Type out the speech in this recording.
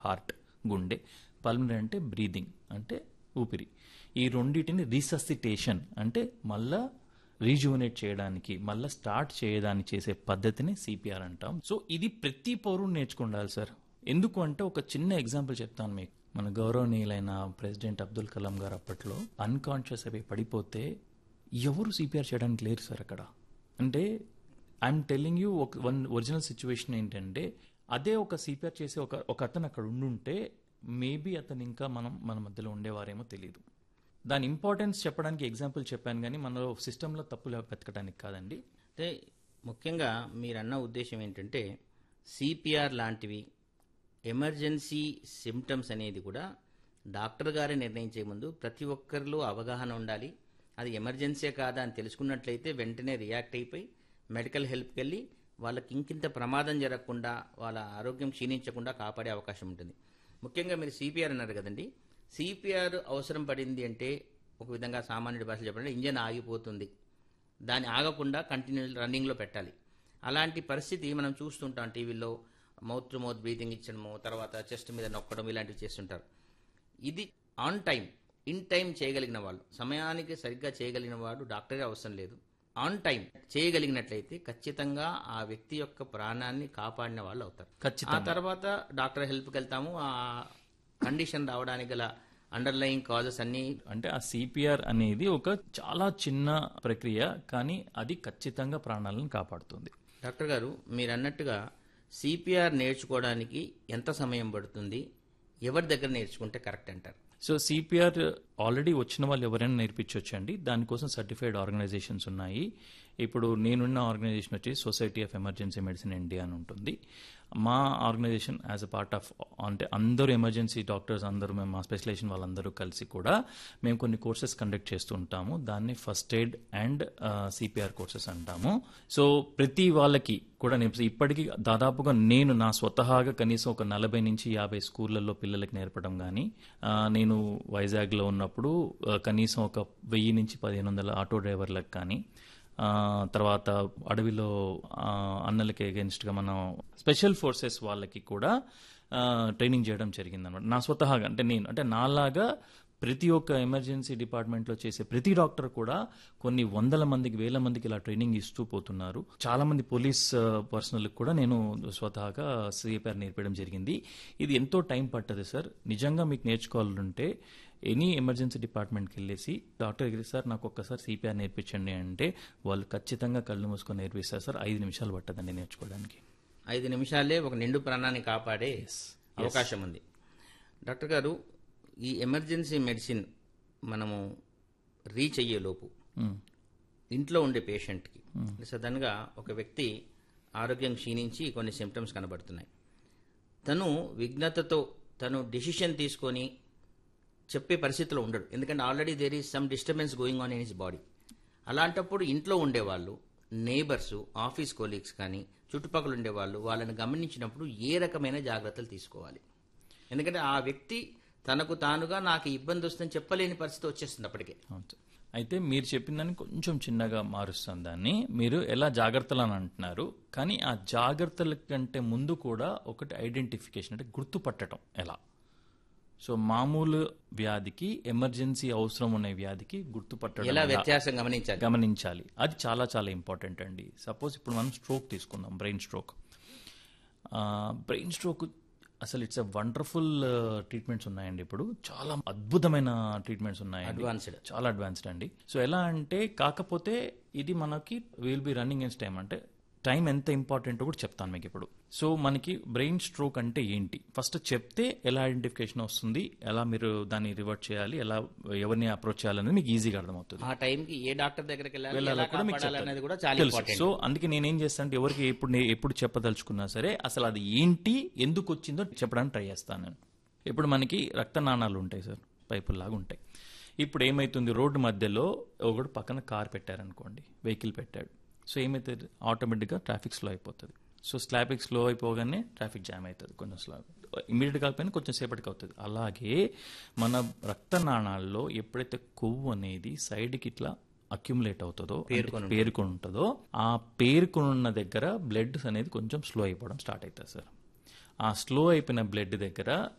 Heart, గుండె. Pulmonary అంటే breathing, అంటే ఊపిరి. ఈ రెండింటిని రీససిటేషన్ అంటే మళ్ళా రీజువనేట్ చేయడానికి, మళ్ళీ స్టార్ట్ చేయడానికి చేసే పద్ధతిని సిపిఆర్ అంటాం. సో ఇది ప్రతి పౌరుడు నేర్చుకుండాలి సార్. ఎందుకు అంటే ఒక చిన్న ఎగ్జాంపుల్ చెప్తాను మీకు. మన గౌరవనీయులైన ప్రెసిడెంట్ అబ్దుల్ కలాం గారు అప్పట్లో అన్కాన్షియస్ అయిపోయి పడిపోతే ఎవరు సిపిఆర్ చేయడానికి లేరు సార్ అక్కడ. అంటే I'm telling you one original situation ఏంటంటే, అదే ఒక సిపిఆర్ చేసే ఒక అతను అక్కడ ఉండుంటే మేబీ అతను ఇంకా మన మధ్యలో ఉండేవారేమో తెలియదు. దాని ఇంపార్టెన్స్ చెప్పడానికి ఎగ్జాంపుల్ చెప్పాను, కానీ మనలో సిస్టంలో తప్పులు వెతకడానికి కాదండి. అంటే ముఖ్యంగా మీరన్న ఉద్దేశం ఏంటంటే సిపిఆర్ లాంటివి ఎమర్జెన్సీ సిమ్టమ్స్ అనేది కూడా డాక్టర్ గారే నిర్ణయించే ముందు ప్రతి ఒక్కరిలో అవగాహన ఉండాలి. అది ఎమర్జెన్సీ కాదా అని తెలుసుకున్నట్లయితే వెంటనే రియాక్ట్ అయిపోయి మెడికల్ హెల్ప్కి వెళ్ళి వాళ్ళకి ఇంకింత ప్రమాదం జరగకుండా, వాళ్ళ ఆరోగ్యం క్షీణించకుండా కాపాడే అవకాశం ఉంటుంది. ముఖ్యంగా మీరు సిపిఆర్ అన్నారు కదండి. సిపిఆర్ అవసరం పడింది అంటే ఒక విధంగా సామాన్యుడి భాషలో చెప్పాలంటే ఇంజన్ ఆగిపోతుంది, దాన్ని ఆగకుండా కంటిన్యూ రన్నింగ్లో పెట్టాలి. అలాంటి పరిస్థితి మనం చూస్తుంటాం టీవీలో. మౌత్ టు మౌత్ బ్రీతింగ్ ఇచ్చడము, తర్వాత చెస్ట్ మీద నొక్కడం, ఇలాంటివి చేస్తుంటారు. ఇది ఆన్ టైం, ఇన్ టైం చేయగలిగిన వాళ్ళు, సమయానికి సరిగ్గా చేయగలిగిన వాడు డాక్టరే అవసరం లేదు. ఆన్ టైం చేయగలిగినట్లయితే ఖచ్చితంగా ఆ వ్యక్తి యొక్క ప్రాణాన్ని కాపాడిన వాళ్ళు అవుతారు. ఆ తర్వాత డాక్టర్ హెల్ప్కి వెళ్తాము. ఆ కండిషన్ రావడానికి గల అండర్లయింగ్ కాజెస్ అన్ని, అంటే ఆ సిపిఆర్ అనేది ఒక చాలా చిన్న ప్రక్రియ, కానీ అది ఖచ్చితంగా ప్రాణాలను కాపాడుతుంది. డాక్టర్ గారు మీరు అన్నట్టుగా సిపిఆర్ నేర్చుకోవడానికి ఎంత సమయం పడుతుంది, ఎవరి దగ్గర నేర్చుకుంటే కరెక్ట్ అంటారు? సో సిపిఆర్ ఆల్రెడీ వచ్చిన వాళ్ళు ఎవరైనా నేర్పించవచ్చండి. దానికోసం సర్టిఫైడ్ ఆర్గనైజేషన్స్ ఉన్నాయి. ఇప్పుడు నేనున్న ఆర్గనైజేషన్ వచ్చి society of emergency medicine India అని ఉంటుంది. మా organisation as a part of, అంటే అందరూ ఎమర్జెన్సీ డాక్టర్స్ అందరూ, మేము మా స్పెషలైజేషన్ వాళ్ళందరూ కలిసి కూడా మేము కొన్ని కోర్సెస్ కండక్ట్ చేస్తూ ఉంటాము. దాన్ని first aid and CPR courses అంటాము. సో ప్రతి వాళ్ళకి కూడా ఇప్పటికీ దాదాపుగా నేను నా స్వతహాగా కనీసం ఒక 40 నుంచి 50 స్కూళ్లలో పిల్లలకి నేర్పడం కానీ, నేను వైజాగ్లో ఉన్నప్పుడు కనీసం ఒక 1000 నుంచి 1500 ఆటో డ్రైవర్లకు కానీ, తర్వాత అడవిలో అన్నలకి అగెన్స్ట్గా మనం స్పెషల్ ఫోర్సెస్ వాళ్ళకి కూడా ట్రైనింగ్ చేయడం జరిగిందన్నమాట. నా స్వతహాగా అంటే నాలాగా ప్రతి ఒక్క ఎమర్జెన్సీ డిపార్ట్మెంట్లో చేసే ప్రతి డాక్టర్ కూడా కొన్ని 100 మందికి 1000 మందికి ఇలా ట్రైనింగ్ ఇస్తూ పోతున్నారు. చాలా మంది పోలీస్ పర్సనల్కి కూడా నేను స్వతహాగా సిపిఆర్ నేర్పడం జరిగింది. ఇది ఎంతో టైం పట్టదు సార్. నిజంగా మీకు నేర్చుకోవాలంటే ఎనీ ఎమర్జెన్సీ డిపార్ట్మెంట్కి వెళ్ళేసి డాక్టర్ దగ్గర సార్ నాకు ఒక్కసారి సిపిఆర్ నేర్పించండి అంటే వాళ్ళు ఖచ్చితంగా కళ్ళు మూసుకొని నేర్పిస్తారు సార్. 5 నిమిషాలు పట్టదండి నేర్చుకోవడానికి. 5 నిమిషాలే ఒక నిండు ప్రాణాన్ని కాపాడే అవకాశం ఉంది. డాక్టర్ గారు, ఈ ఎమర్జెన్సీ మెడిసిన్ మనము రీచ్ అయ్యేలోపు ఇంట్లో ఉండే పేషెంట్కి సడన్గా ఒక వ్యక్తి ఆరోగ్యం క్షీణించి కొన్ని సిమ్టమ్స్ కనబడుతున్నాయి. తను విఘ్నతతో తను డిసిషన్ తీసుకొని చెప్పే పరిస్థితిలో ఉండడు. ఎందుకంటే already there is some disturbance going on in his body. అలాంటప్పుడు ఇంట్లో ఉండేవాళ్ళు, నేబర్స్, ఆఫీస్ కొలీగ్స్ కానీ చుట్టుపక్కల ఉండేవాళ్ళు వాళ్ళని గమనించినప్పుడు ఏ రకమైన జాగ్రత్తలు తీసుకోవాలి? ఎందుకంటే ఆ వ్యక్తి తనకు తానుగా నాకు ఇబ్బంది వస్తుందని చెప్పలేని పరిస్థితి వచ్చేస్తుంది అప్పటికే. అయితే మీరు చెప్పిన దాన్ని కొంచెం చిన్నగా మారుస్తాను. దాన్ని మీరు ఎలా జాగ్రత్తలు అని అంటున్నారు, కానీ ఆ జాగ్రత్తల కంటే ముందు కూడా ఒకటి ఐడెంటిఫికేషన్, అంటే గుర్తుపట్టడం ఎలా. సో మామూలు వ్యాధికి, ఎమర్జెన్సీ అవసరం ఉన్న వ్యాధికి గుర్తుపట్టడం ఎలా వ్యత్యాసం గమనించాలి. అది చాలా చాలా ఇంపార్టెంట్ అండి. సపోజ్ ఇప్పుడు మనం స్ట్రోక్ తీసుకుందాం, బ్రెయిన్ స్ట్రోక్. బ్రెయిన్ స్ట్రోక్ అసలు ఇట్స్ ఎ వండర్ఫుల్ ట్రీట్మెంట్స్ ఉన్నాయండి. ఇప్పుడు చాలా అద్భుతమైన ట్రీట్మెంట్స్ ఉన్నాయి, చాలా అడ్వాన్స్డ్ అండి. సో ఎలా అంటే, కాకపోతే ఇది మనకి will be running in time, అంటే టైం ఎంత ఇంపార్టెంటో కూడా చెప్తాను మీకు ఇప్పుడు. సో మనకి బ్రెయిన్ స్ట్రోక్ అంటే ఏంటి ఫస్ట్ చెప్తే ఎలా ఐడెంటిఫికేషన్ వస్తుంది, ఎలా మీరు దాన్ని రివర్ట్ చేయాలి, ఎలా ఎవరిని అప్రోచ్ చేయాలనేది మీకు ఈజీగా అర్థమవుతుంది. ఆ టైంకి ఏ డాక్టర్ దగ్గరికి వెళ్ళాలి కూడా మీకు తెలుసు. సో అందుకే నేనేం చేస్తానంటే ఎవరికి ఎప్పుడు చెప్పదలుచుకున్నా సరే అసలు అది ఏంటి, ఎందుకు వచ్చిందో చెప్పడానికి ట్రై చేస్తాను నేను. ఇప్పుడు మనకి రక్తనాళాలు ఉంటాయి సార్, పైపుల్లాగా ఉంటాయి. ఇప్పుడు ఏమైతుంది, రోడ్డు మధ్యలో ఒకడు పక్కన కార్ పెట్టారనుకోండి, వెహికల్ పెట్టాడు. సో ఏమవుతుంది, ఆటోమేటిక్గా ట్రాఫిక్ స్లో అయిపోతుంది. సో ట్రాఫిక్ స్లో అయిపోగానే ట్రాఫిక్ జామ్ అవుతుంది. కొంచెం స్లో, ఇమీడియట్ కాకపోయినా కొంచెం సేపటికి అవుతుంది. అలాగే మన రక్తనాళాల్లో ఎప్పుడైతే కొవ్వు అనేది సైడ్కి ఇట్లా అక్యుములేట్ అవుతుందో, పేరుకొని ఉంటుందో, ఆ పేరుకున్న దగ్గర బ్లడ్ అనేది కొంచెం స్లో అయిపోవడం స్టార్ట్ అవుతుంది సార్. ఆ స్లో అయిపోయిన బ్లడ్ దగ్గర